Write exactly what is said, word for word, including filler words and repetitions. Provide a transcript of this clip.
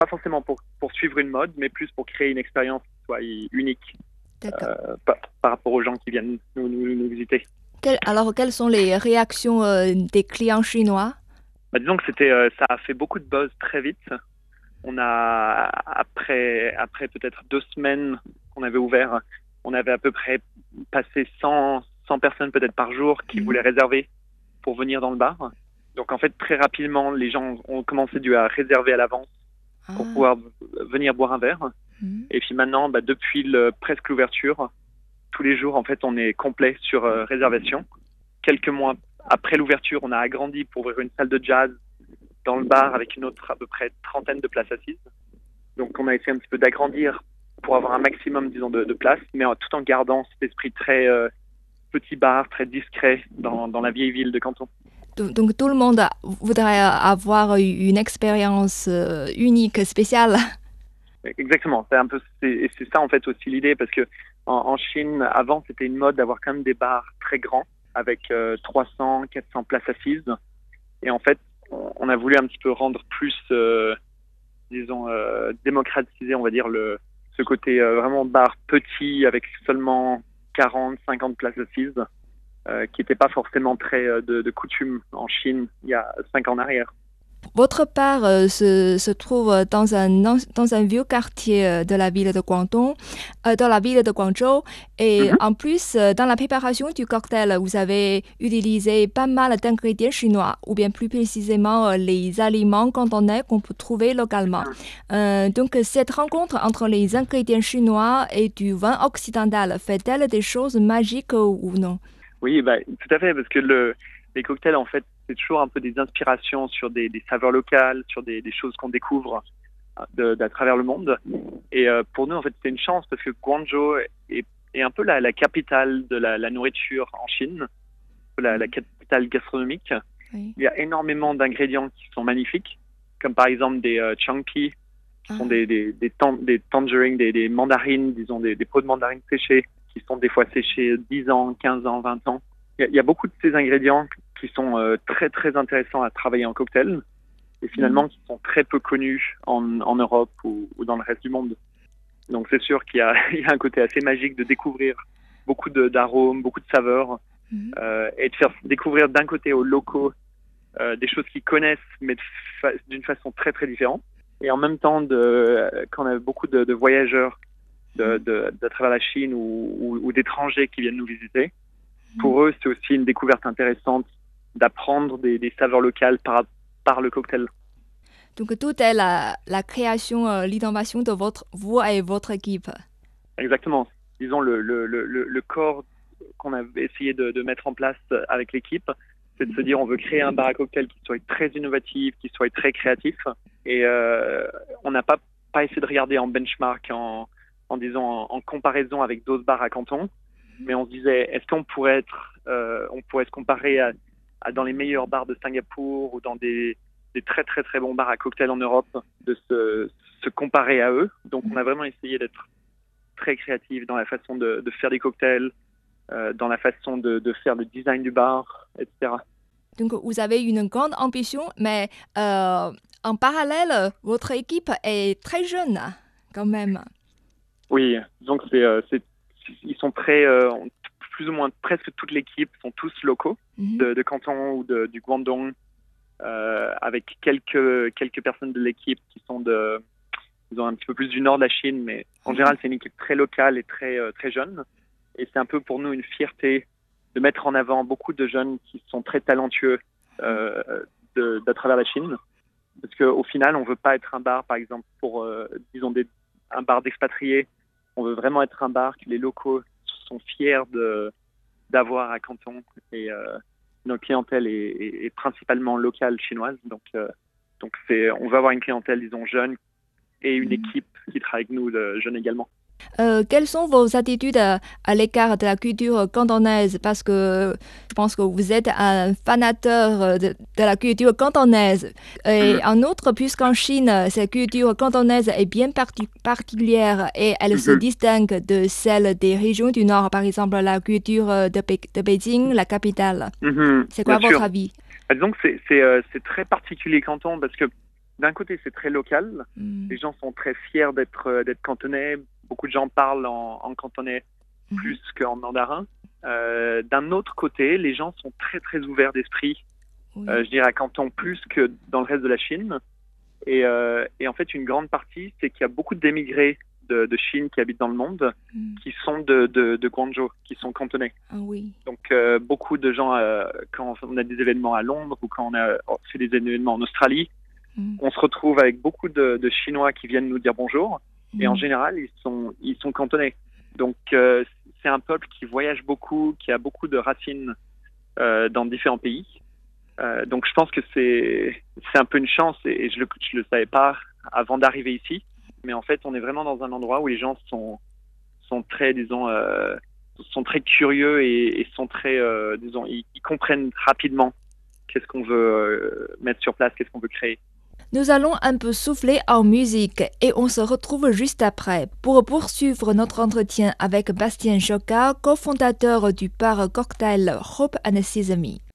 pas forcément pour, pour suivre une mode, mais plus pour créer une expérience qui soit unique euh, par, par rapport aux gens qui viennent nous, nous, nous visiter. Quel, alors, quelles sont les réactions euh, des clients chinois? Bah, disons que c'était, euh, ça a fait beaucoup de buzz très vite. On a, après, après peut-être deux semaines qu'on avait ouvert, on avait à peu près passé cent, cent personnes peut-être par jour qui mmh. voulaient réserver pour venir dans le bar. Donc en fait, très rapidement, les gens ont commencé dû à réserver à l'avance ah. pour pouvoir venir boire un verre. Mmh. Et puis maintenant, bah, depuis le, presque l'ouverture, tous les jours, en fait, on est complet sur euh, réservation. Quelques mois après l'ouverture, on a agrandi pour ouvrir une salle de jazz dans le bar avec une autre à peu près trentaine de places assises. Donc on a essayé un petit peu d'agrandir pour avoir un maximum, disons, de, de places, mais en, tout en gardant cet esprit très euh, petit bar, très discret dans, dans la vieille ville de Canton. Donc, donc tout le monde a, voudrait avoir une expérience euh, unique, spéciale. Exactement, c'est un peu, c'est, c'est ça en fait aussi l'idée, parce que en, en Chine, avant, c'était une mode d'avoir quand même des bars très grands avec euh, trois cents, quatre cents places assises. Et en fait, on a voulu un petit peu rendre plus, euh, disons, euh, démocratiser, on va dire, le, ce côté euh, vraiment bar petit avec seulement quarante, cinquante places assises, euh, qui n'était pas forcément très euh, de, de coutume en Chine il y a cinq ans en arrière. Votre bar euh, se, se trouve dans un, dans un vieux quartier de la ville de Guangdong, euh, dans la ville de Guangzhou. Et mm-hmm. en plus, dans la préparation du cocktail, vous avez utilisé pas mal d'ingrédients chinois, ou bien plus précisément les aliments cantonais qu'on peut trouver localement. Euh, donc, cette rencontre entre les ingrédients chinois et du vin occidental fait-elle des choses magiques ou non? Oui, bah, tout à fait, parce que le, les cocktails, en fait, c'est toujours un peu des inspirations sur des, des saveurs locales, sur des, des choses qu'on découvre de, d'à travers le monde. Et euh, pour nous, en fait, c'est une chance parce que Guangzhou est, est un peu la, la capitale de la, la nourriture en Chine, la, la capitale gastronomique. Oui. Il y a énormément d'ingrédients qui sont magnifiques, comme par exemple des euh, chunky, qui ah. sont des, des, des, tan- des tangerines, des, des mandarines, disons des, des pots de mandarines séchées, qui sont des fois séchés dix ans, quinze ans, vingt ans. Il y a, il y a beaucoup de ces ingrédients qui sont euh, très très intéressants à travailler en cocktail et finalement mmh. qui sont très peu connus en, en Europe ou, ou dans le reste du monde. Donc c'est sûr qu'il y a, il y a un côté assez magique de découvrir beaucoup de, d'arômes, beaucoup de saveurs mmh. euh, et de faire découvrir d'un côté aux locaux euh, des choses qu'ils connaissent mais de fa- d'une façon très très différente. Et en même temps, de, euh, quand on a beaucoup de, de voyageurs de, de, de travers la Chine ou, ou, ou d'étrangers qui viennent nous visiter, pour eux c'est aussi une découverte intéressante d'apprendre des, des saveurs locales par, par le cocktail. Donc tout est la, la création, euh, l'innovation de votre, vous et votre équipe. Exactement. Disons le, le, le, le corps qu'on a essayé de, de mettre en place avec l'équipe, c'est de se dire on veut créer un bar à cocktail qui soit très innovatif, qui soit très créatif. Et euh, on n'a pas, pas essayé de regarder en benchmark, en, en disant en, en comparaison avec d'autres bars à Canton, mais on se disait est-ce qu'on pourrait être, euh, on pourrait se comparer à dans les meilleurs bars de Singapour ou dans des, des très très très bons bars à cocktail en Europe, de se, se comparer à eux. Donc on a vraiment essayé d'être très créatif dans la façon de, de faire des cocktails, euh, dans la façon de, de faire le design du bar, et cetera. Donc vous avez une grande ambition, mais euh, en parallèle, votre équipe est très jeune quand même. Oui, donc c'est, euh, c'est ils sont très... Euh, plus ou moins presque toute l'équipe sont tous locaux mmh. de, de Canton ou de, du Guangdong, euh, avec quelques, quelques personnes de l'équipe qui sont de, disons, un petit peu plus du nord de la Chine, mais en mmh. général c'est une équipe très locale et très, euh, très jeune. Et c'est un peu pour nous une fierté de mettre en avant beaucoup de jeunes qui sont très talentueux euh, de, d'à travers la Chine. Parce qu'au final, on ne veut pas être un bar, par exemple, pour, euh, disons, des, un bar d'expatriés. On veut vraiment être un bar que les locaux sont fiers de, d'avoir à Canton. Et euh, notre clientèle est, est, est principalement locale chinoise. Donc, euh, donc c'est, on veut avoir une clientèle, disons, jeune et une équipe qui travaille avec nous, de jeunes également. Euh, quelles sont vos attitudes à, à l'égard de la culture cantonaise? Parce que je pense que vous êtes un fanateur de, de la culture cantonaise. Et mmh. en outre, puisqu'en Chine, cette culture cantonaise est bien parti- particulière et elle mmh. se distingue de celle des régions du Nord, par exemple la culture de, Be- de Beijing, la capitale. Mmh. C'est quoi bien votre sûr. avis? Donc c'est, c'est, euh, c'est très particulier Canton parce que d'un côté, c'est très local. Mm. Les gens sont très fiers d'être euh, d'être cantonais. Beaucoup de gens parlent en, en cantonais Mm. plus qu'en mandarin. Euh, d'un autre côté, les gens sont très très ouverts d'esprit. Oui. Euh, je dirais à Canton plus que dans le reste de la Chine. Et, euh, et en fait, une grande partie, c'est qu'il y a beaucoup d'émigrés de, de Chine qui habitent dans le monde, Mm. qui sont de, de, de Guangzhou, qui sont cantonais. Ah oui. Donc, euh, beaucoup de gens, euh, quand on a des événements à Londres ou quand on a fait des événements en Australie, Mm. on se retrouve avec beaucoup de, de Chinois qui viennent nous dire bonjour. Et en Mm. général, ils sont, ils sont cantonais. Donc, euh, c'est un peuple qui voyage beaucoup, qui a beaucoup de racines euh, dans différents pays. Euh, donc, je pense que c'est, c'est un peu une chance et, et je le, je le savais pas avant d'arriver ici. Mais en fait, on est vraiment dans un endroit où les gens sont, sont très, disons, euh, sont très curieux et, et sont très, euh, disons, ils, ils comprennent rapidement qu'est-ce qu'on veut euh, mettre sur place, qu'est-ce qu'on veut créer. Nous allons un peu souffler en musique et on se retrouve juste après pour poursuivre notre entretien avec Bastien Choca, cofondateur du bar cocktail Hope and Sesame.